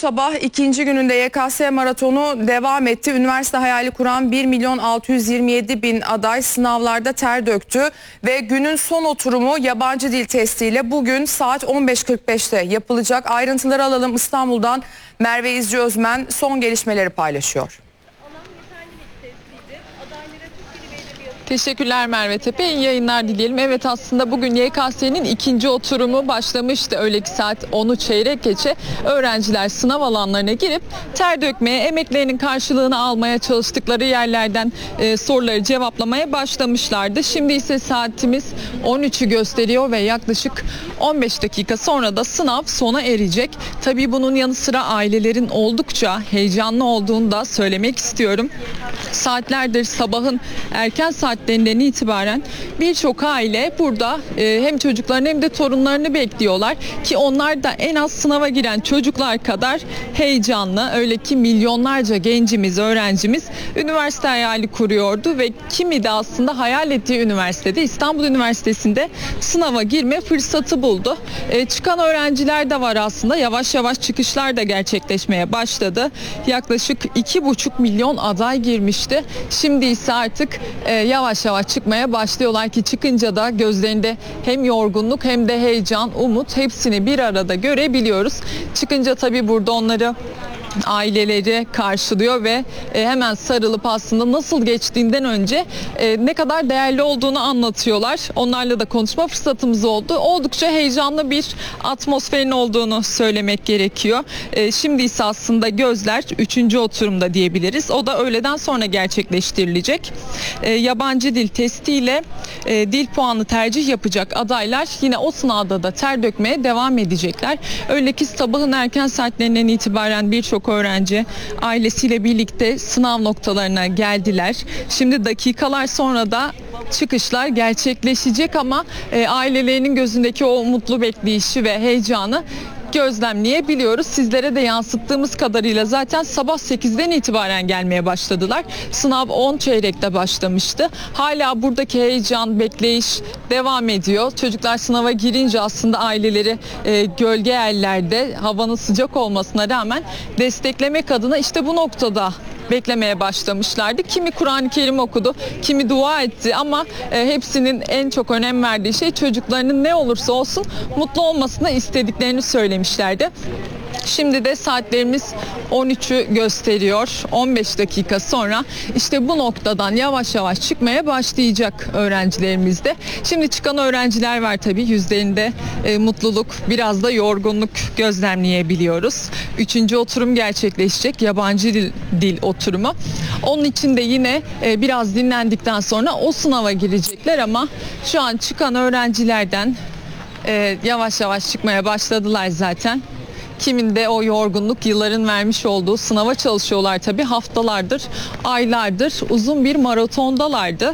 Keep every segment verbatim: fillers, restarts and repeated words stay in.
sabah ikinci gününde Y K S maratonu devam etti. Üniversite hayali kuran bir milyon altı yüz yirmi yedi bin aday sınavlarda ter döktü ve günün son oturumu yabancı dil testiyle bugün saat on beş kırk beşte yapılacak. Ayrıntıları alalım. İstanbul'dan Merve İzci Özmen son gelişmeleri paylaşıyor. Teşekkürler Merve Tepe. İyi yayınlar dileyelim. Evet, aslında bugün Y K S'nin ikinci oturumu başlamıştı. Öyle ki saat onu çeyrek geçe öğrenciler sınav alanlarına girip ter dökmeye, emeklerinin karşılığını almaya çalıştıkları yerlerden e, soruları cevaplamaya başlamışlardı. Şimdi ise saatimiz on üçü gösteriyor ve yaklaşık on beş dakika sonra da sınav sona erecek. Tabii bunun yanı sıra ailelerin oldukça heyecanlı olduğunu da söylemek istiyorum. Saatlerdir sabahın erken saatlerinden itibaren birçok aile burada e, hem çocuklarını hem de torunlarını bekliyorlar ki onlar da en az sınava giren çocuklar kadar heyecanlı. Öyle ki milyonlarca gencimiz, öğrencimiz üniversite hayali kuruyordu ve kimi de aslında hayal ettiği üniversitede, İstanbul Üniversitesi'nde sınava girme fırsatı buldu. E, çıkan öğrenciler de var aslında. Yavaş yavaş çıkışlar da gerçekleşmeye başladı. Yaklaşık iki buçuk milyon aday girmişti. Şimdi ise artık e, yavaş yavaş çıkmaya başlıyorlar ki çıkınca da gözlerinde hem yorgunluk hem de heyecan, umut hepsini bir arada görebiliyoruz. Çıkınca tabii burada onları aileleri karşılıyor ve e, hemen sarılıp aslında nasıl geçtiğinden önce e, ne kadar değerli olduğunu anlatıyorlar. Onlarla da konuşma fırsatımız oldu. Oldukça heyecanlı bir atmosferin olduğunu söylemek gerekiyor. E, şimdi ise aslında gözler üçüncü oturumda diyebiliriz. O da öğleden sonra gerçekleştirilecek. E, yabancı dil testiyle e, dil puanı tercih yapacak adaylar yine o sınavda da ter dökmeye devam edecekler. Öyle ki sabahın erken saatlerinden itibaren birçok öğrenci ailesiyle birlikte sınav noktalarına geldiler. Şimdi dakikalar sonra da çıkışlar gerçekleşecek ama e, ailelerinin gözündeki o mutlu bekleyişi ve heyecanı gözlemleyebiliyoruz. Sizlere de yansıttığımız kadarıyla zaten sabah sekizden itibaren gelmeye başladılar. Sınav on çeyrekte başlamıştı. Hala buradaki heyecan, bekleyiş devam ediyor. Çocuklar sınava girince aslında aileleri e, gölge yerlerde havanın sıcak olmasına rağmen desteklemek adına işte bu noktada beklemeye başlamışlardı. Kimi Kur'an-ı Kerim okudu, kimi dua etti ama e, hepsinin en çok önem verdiği şey çocuklarının ne olursa olsun mutlu olmasını istediklerini söylemişlerdi. Şimdi de saatlerimiz on üçü gösteriyor. on beş dakika sonra işte bu noktadan yavaş yavaş çıkmaya başlayacak öğrencilerimiz de. Şimdi çıkan öğrenciler var tabii. Yüzlerinde e, mutluluk, biraz da yorgunluk gözlemleyebiliyoruz. Üçüncü oturum gerçekleşecek. Yabancı dil, dil oturumu. Onun için de yine e, biraz dinlendikten sonra o sınava girecekler ama şu an çıkan öğrencilerden e, yavaş yavaş çıkmaya başladılar zaten. Kiminde o yorgunluk, yılların vermiş olduğu sınava çalışıyorlar tabii. Haftalardır, aylardır uzun bir maratondalardı.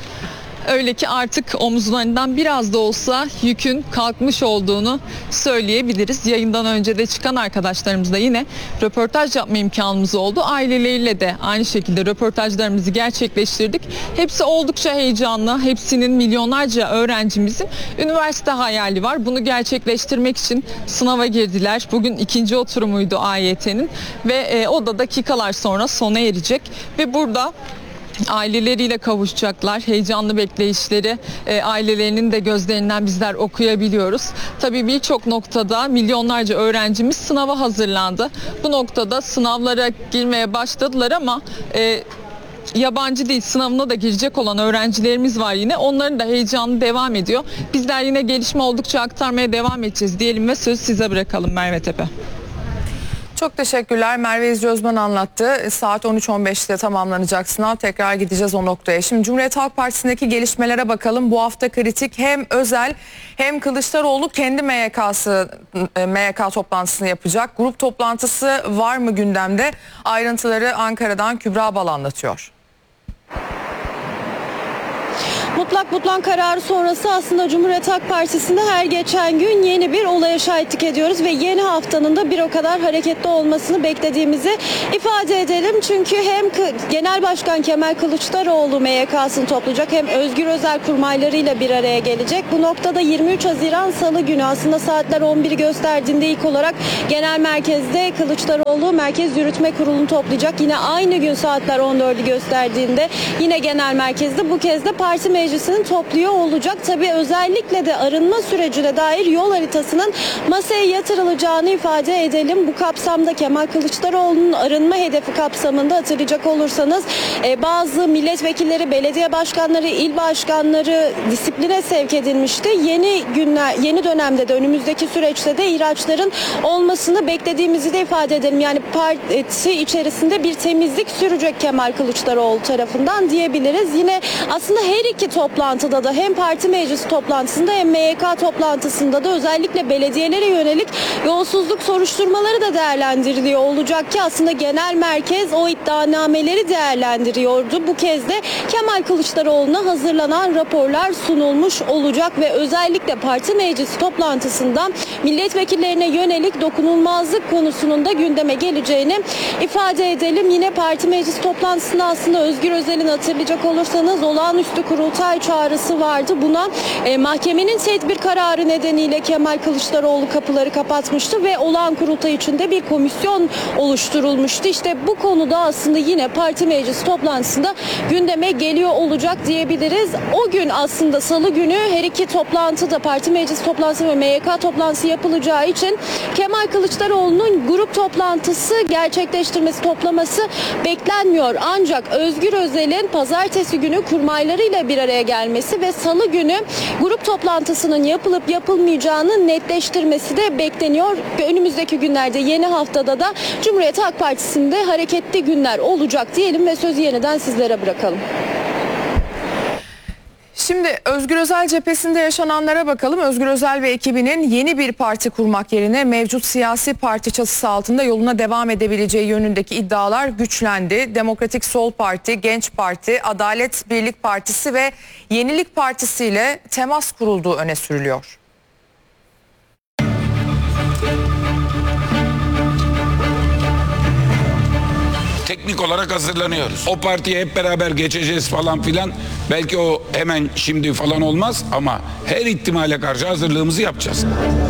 Öyle ki artık omuzlarından biraz da olsa yükün kalkmış olduğunu söyleyebiliriz. Yayından önce de çıkan arkadaşlarımızla yine röportaj yapma imkanımız oldu. Aileleriyle de aynı şekilde röportajlarımızı gerçekleştirdik. Hepsi oldukça heyecanlı. Hepsinin, milyonlarca öğrencimizin üniversite hayali var. Bunu gerçekleştirmek için sınava girdiler. Bugün ikinci oturumuydu A Y T'nin ve e, o da dakikalar sonra sona erecek ve burada aileleriyle kavuşacaklar. Heyecanlı bekleyişleri e, ailelerinin de gözlerinden bizler okuyabiliyoruz. Tabii birçok noktada milyonlarca öğrencimiz sınava hazırlandı. Bu noktada sınavlara girmeye başladılar ama e, yabancı dil sınavına da girecek olan öğrencilerimiz var yine. Onların da heyecanı devam ediyor. Bizler yine gelişme oldukça aktarmaya devam edeceğiz diyelim ve sözü size bırakalım Merve Tepe. Çok teşekkürler. Merve İzci Özmen anlattı. Saat on üç on beşte tamamlanacak sınav. Tekrar gideceğiz o noktaya. Şimdi Cumhuriyet Halk Partisi'ndeki gelişmelere bakalım. Bu hafta kritik hem Özel hem Kılıçdaroğlu kendi M Y K'sı M Y K toplantısını yapacak. Grup toplantısı var mı gündemde? Ayrıntıları Ankara'dan Kübra Bal anlatıyor. Mutlak butlan kararı sonrası aslında Cumhuriyet Halk Partisi'nde her geçen gün yeni bir olaya şahitlik ediyoruz ve yeni haftanın da bir o kadar hareketli olmasını beklediğimizi ifade edelim. Çünkü hem Genel Başkan Kemal Kılıçdaroğlu M Y K'sını toplayacak hem Özgür Özel kurmaylarıyla bir araya gelecek. Bu noktada yirmi üç Haziran Salı günü aslında saatler on biri gösterdiğinde ilk olarak genel merkezde Kılıçdaroğlu Merkez Yürütme Kurulu'nu toplayacak. Yine aynı gün saatler on dördü gösterdiğinde yine genel merkezde bu kez de parti meclisini topluyor olacak. Tabii özellikle de arınma sürecine dair yol haritasının masaya yatırılacağını ifade edelim. Bu kapsamda Kemal Kılıçdaroğlu'nun arınma hedefi kapsamında hatırlayacak olursanız e, bazı milletvekilleri, belediye başkanları, il başkanları disipline sevk edilmişti. Yeni günler, yeni dönemde de önümüzdeki süreçte de ihraçların olmasını beklediğimizi de ifade edelim. Yani parti içerisinde bir temizlik sürecek Kemal Kılıçdaroğlu tarafından diyebiliriz. Yine aslında her iki toplantıda da hem parti meclisi toplantısında hem M Y K toplantısında da özellikle belediyelere yönelik yolsuzluk soruşturmaları da değerlendiriliyor olacak ki aslında genel merkez o iddianameleri değerlendiriyordu. Bu kez de Kemal Kılıçdaroğlu'na hazırlanan raporlar sunulmuş olacak ve özellikle parti meclisi toplantısında milletvekillerine yönelik dokunulmazlık konusunun da gündeme geleceğini ifade edelim. Yine parti meclis toplantısında aslında Özgür Özel'in hatırlayacak olursanız olağanüstü kurultay çağrısı vardı. Buna e, mahkemenin tedbir kararı nedeniyle Kemal Kılıçdaroğlu kapıları kapatmıştı ve olağan kurultay içinde bir komisyon oluşturulmuştu. İşte bu konuda aslında yine parti meclis toplantısında gündeme geliyor olacak diyebiliriz. O gün aslında salı günü her iki toplantıda parti meclis toplantısı ve M Y K toplantısı yapılacağı için Kemal Kılıçdaroğlu'nun grup toplantısı gerçekleştirmesi, toplaması beklenmiyor. Ancak Özgür Özel'in pazartesi günü kurmaylarıyla bir araya gelmesi ve salı günü grup toplantısının yapılıp yapılmayacağını netleştirmesi de bekleniyor. Önümüzdeki günlerde yeni haftada da Cumhuriyet Halk Partisi'nde hareketli günler olacak diyelim ve sözü yeniden sizlere bırakalım. Şimdi Özgür Özel cephesinde yaşananlara bakalım. Özgür Özel ve ekibinin yeni bir parti kurmak yerine mevcut siyasi parti çatısı altında yoluna devam edebileceği yönündeki iddialar güçlendi. Demokratik Sol Parti, Genç Parti, Adalet Birlik Partisi ve Yenilik Partisi ile temas kurulduğu öne sürülüyor. Teknik olarak hazırlanıyoruz. O partiye hep beraber geçeceğiz falan filan. Belki o hemen şimdi falan olmaz ama her ihtimale karşı hazırlığımızı yapacağız.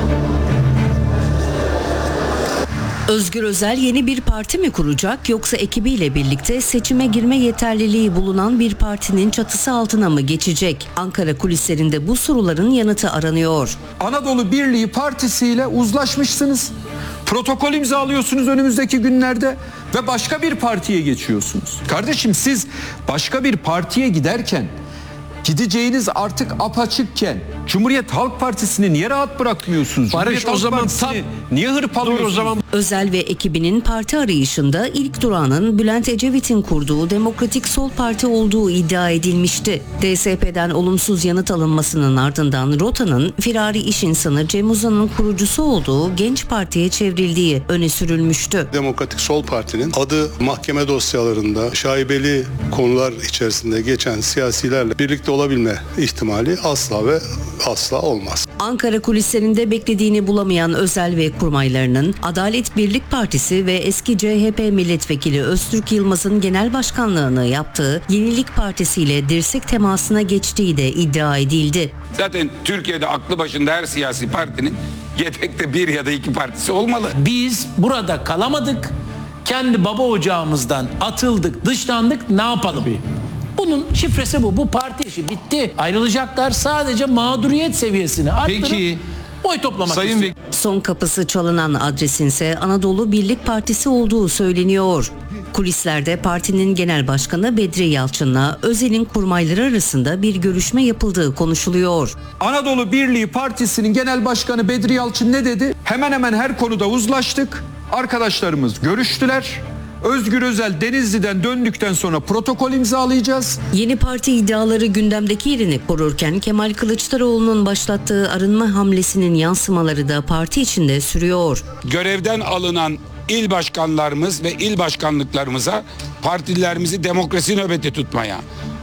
Özgür Özel yeni bir parti mi kuracak yoksa ekibiyle birlikte seçime girme yeterliliği bulunan bir partinin çatısı altına mı geçecek? Ankara kulislerinde bu soruların yanıtı aranıyor. Anadolu Birliği Partisi ile uzlaşmışsınız. Protokol imzalıyorsunuz önümüzdeki günlerde ve başka bir partiye geçiyorsunuz. Kardeşim siz başka bir partiye giderken gideceğiniz artık apaçıkken Cumhuriyet Halk Partisi'ni niye rahat bırakmıyorsunuz? Barış, o zaman tam niye hırpalıyorsunuz? o zaman Özel ve ekibinin parti arayışında ilk durağının Bülent Ecevit'in kurduğu Demokratik Sol Parti olduğu iddia edilmişti. D S P'den olumsuz yanıt alınmasının ardından rotanın firari iş insanı Cem Uzan'ın kurucusu olduğu Genç Parti'ye çevrildiği öne sürülmüştü. Demokratik Sol Parti'nin adı mahkeme dosyalarında şaibeli konular içerisinde geçen siyasilerle birlikte olabilme ihtimali asla ve asla olmaz. Ankara kulislerinde beklediğini bulamayan Özel ve kurmaylarının Adalet Birlik Partisi ve eski C H P milletvekili Öztürk Yılmaz'ın genel başkanlığını yaptığı Yenilik Partisi ile dirsek temasına geçtiği de iddia edildi. Zaten Türkiye'de aklı başında her siyasi partinin yedekte bir ya da iki partisi olmalı. biz burada kalamadık. Kendi baba ocağımızdan atıldık, dışlandık. Ne yapalım? Bunun şifresi bu. Bu parti işi bitti. Ayrılacaklar, sadece mağduriyet seviyesini arttırıp Peki, oy toplamak Sayın istiyor. Son kapısı çalınan adresin ise Anadolu Birlik Partisi olduğu söyleniyor. Kulislerde partinin genel başkanı Bedri Yalçın'la Özel'in kurmayları arasında bir görüşme yapıldığı konuşuluyor. Anadolu Birliği Partisi'nin genel başkanı Bedri Yalçın ne dedi? Hemen hemen her konuda uzlaştık. Arkadaşlarımız görüştüler. Özgür Özel Denizli'den döndükten sonra protokol imzalayacağız. Yeni parti iddiaları gündemdeki yerini korurken Kemal Kılıçdaroğlu'nun başlattığı arınma hamlesinin yansımaları da parti içinde sürüyor. Görevden alınan il başkanlarımız ve il başkanlıklarımıza partilerimizi demokrasi nöbeti tutmaya,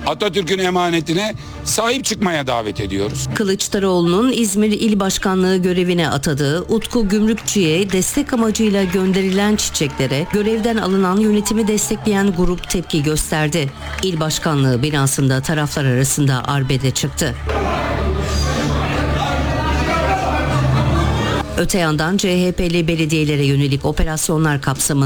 Atatürk'ün emanetine sahip çıkmaya davet ediyoruz. Kılıçdaroğlu'nun İzmir İl Başkanlığı görevine atadığı Utku Gümrükçü'ye destek amacıyla gönderilen çiçeklere görevden alınan yönetimi destekleyen grup tepki gösterdi. İl Başkanlığı binasında taraflar arasında arbede çıktı. Öte yandan C H P'li belediyelere yönelik operasyonlar kapsamında